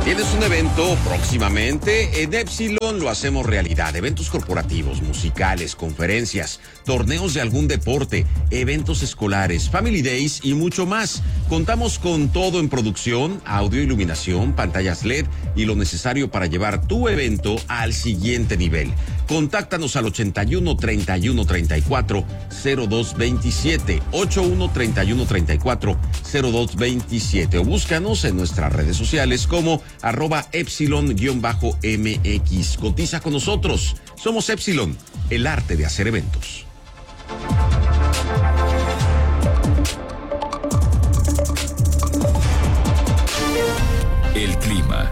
¿Tienes un evento próximamente? En Epsilon lo hacemos realidad. Eventos corporativos, musicales, conferencias, torneos de algún deporte, eventos escolares, family days y mucho más. Contamos con todo en producción, audio, iluminación, pantallas LED y lo necesario para llevar tu evento al siguiente nivel. Contáctanos al 81 31 34 0227, 81 31 34 0227 o búscanos en nuestras redes sociales como @Epsilon_MX. Cotiza con nosotros. Somos Epsilon, el arte de hacer eventos. El clima.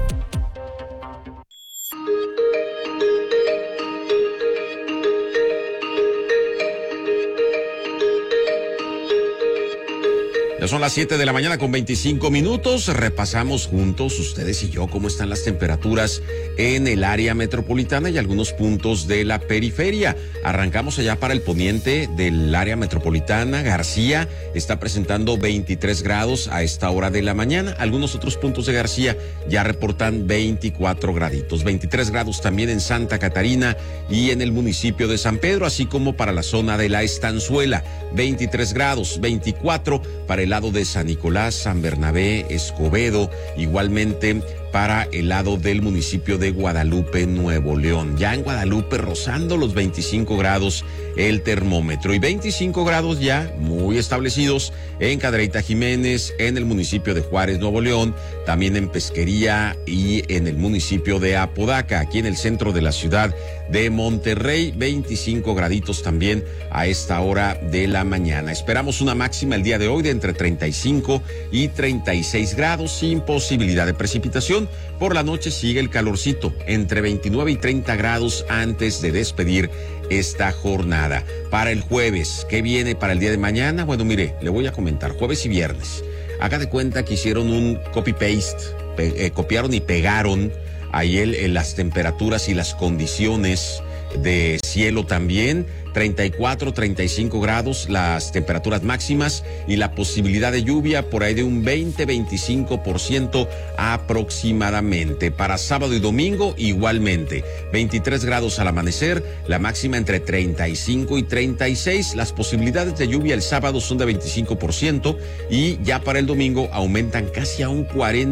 Ya son las 7 de la mañana con 25 minutos. Repasamos juntos, ustedes y yo, cómo están las temperaturas en el área metropolitana y algunos puntos de la periferia. Arrancamos allá para el poniente del área metropolitana. García está presentando 23 grados a esta hora de la mañana. Algunos otros puntos de García ya reportan 24 graditos. 23 grados también en Santa Catarina y en el municipio de San Pedro, así como para la zona de La Estanzuela. 23 grados, 24 para el lado de San Nicolás, San Bernabé, Escobedo, igualmente para el lado del municipio de Guadalupe, Nuevo León. Ya en Guadalupe rozando los 25 grados el termómetro y 25 grados ya muy establecidos en Cadereyta Jiménez, en el municipio de Juárez, Nuevo León, también en Pesquería y en el municipio de Apodaca, aquí en el centro de la ciudad de Monterrey, 25 graditos también a esta hora de la mañana. Esperamos una máxima el día de hoy de entre 35 y 36 grados sin posibilidad de precipitación. Por la noche sigue el calorcito, entre 29 y 30 grados antes de despedir esta jornada. Para el jueves, ¿qué viene para el día de mañana? Bueno, mire, le voy a comentar, jueves y viernes. Haga de cuenta que hicieron un copy-paste, copiaron y pegaron ahí las temperaturas y las condiciones de cielo también. 34, 35 grados las temperaturas máximas y la posibilidad de lluvia por ahí de un 20-25% aproximadamente. Para sábado y domingo igualmente, 23 grados al amanecer, la máxima entre 35 y 36. Las posibilidades de lluvia el sábado son de 25% y ya para el domingo aumentan casi a un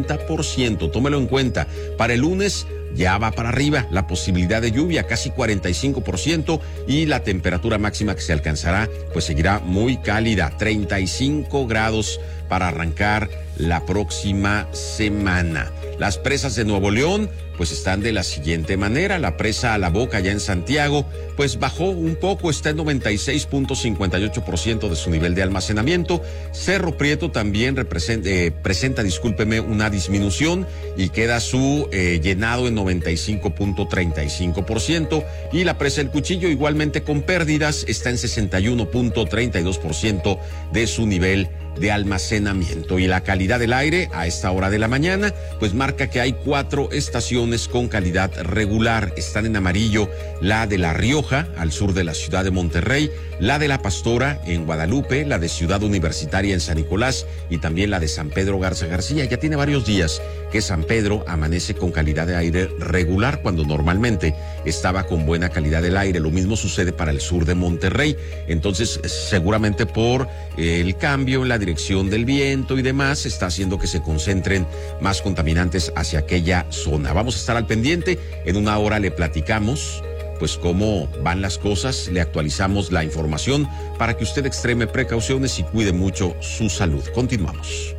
40%. Tómelo en cuenta. Para el lunes ya va para arriba la posibilidad de lluvia, casi 45%, y la temperatura máxima que se alcanzará pues seguirá muy cálida, 35 grados para arrancar la próxima semana. Las presas de Nuevo León pues están de la siguiente manera. La presa a La Boca ya en Santiago pues bajó un poco, está en 96.58% de su nivel de almacenamiento. Cerro Prieto también presenta una disminución y queda su llenado en 95.35%, y la presa El Cuchillo igualmente con pérdidas está en 61.32% de su nivel de almacenamiento. Y la calidad del aire a esta hora de la mañana pues marca que hay 4 estaciones con calidad regular. Están en amarillo la de La Rioja al sur de la ciudad de Monterrey, la de La Pastora en Guadalupe, la de Ciudad Universitaria en San Nicolás y también la de San Pedro Garza García. Ya tiene varios días que San Pedro amanece con calidad de aire regular cuando normalmente estaba con buena calidad del aire. Lo mismo sucede para el sur de Monterrey. Entonces seguramente por el cambio en la dirección del viento y demás está haciendo que se concentren más contaminantes hacia aquella zona. Vamos a estar al pendiente. En una hora le platicamos pues cómo van las cosas, le actualizamos la información para que usted extreme precauciones y cuide mucho su salud. Continuamos.